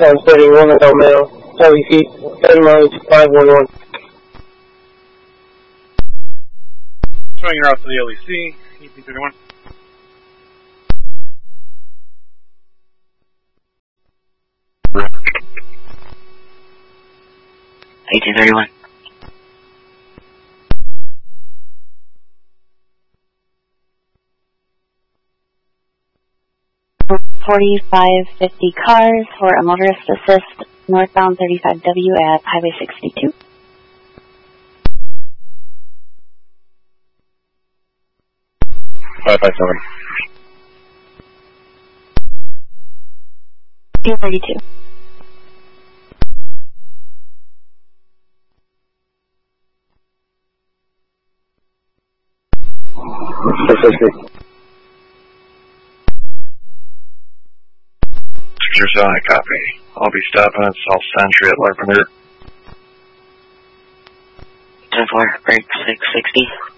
Times 31 adult male, 70 feet, 30 miles, 511. Showing your route to the LEC, EP31. EP31. $45.50 cars for a motorist assist northbound 35W at Highway 62. Five 232. I copy. I'll be stopping at South Century at Larpenteur. 10-4, break 660.